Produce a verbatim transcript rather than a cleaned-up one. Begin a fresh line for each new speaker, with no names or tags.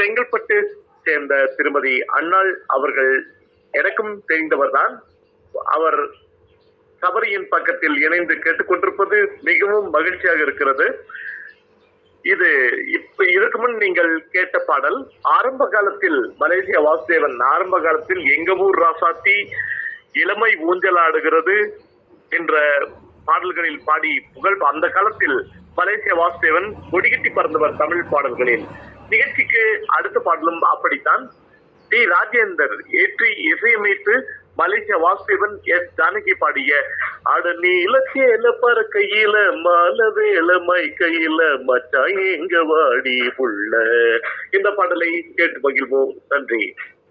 செங்கல்பட்டு சேர்ந்த திருமதி அன்னாள் அவர்கள் எனக்கும் தெரிந்தவர்தான். அவர் சபரியின் பக்கத்தில் இணைந்து கேட்டுக்கொண்டிருப்பது மிகவும் மகிழ்ச்சியாக இருக்கிறது. இது இப்ப இதற்கு முன் நீங்கள் கேட்ட பாடல் ஆரம்ப காலத்தில் மலேசியா வாசுதேவன் ஆரம்ப காலத்தில் எங்க ஊர் ராசாத்தி இளமை ஊஞ்சலாடுகிறது என்ற பாடல்களில் பாடி புகழ். அந்த காலத்தில் மலேசியா வாசுதேவன் கொடிகட்டி பறந்தவர் தமிழ் பாடல்களில். நிகழ்ச்சிக்கு அடுத்த பாடலும் அப்படித்தான். டி ராஜேந்தர் ஏற்றி இசையமைத்து மலேசியா வாசுதேவன் எஸ் ஜானகி பாடிய அட நீல சேல பறக்கையில மால வேலமை கையில மச்சாய் எங்க வாடி புள்ள இந்த பாடலை கேட்டு மகிழ்வோம். நன்றி.